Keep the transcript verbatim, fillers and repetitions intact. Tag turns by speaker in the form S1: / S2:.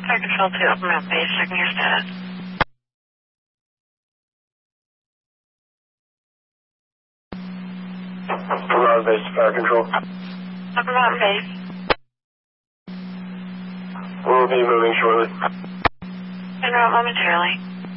S1: Fire Control to Open Mount Base, checking your status.
S2: Open Mountain Base to Fire Control.
S1: Open Mountain Base.
S2: We'll be moving shortly.
S1: En route momentarily.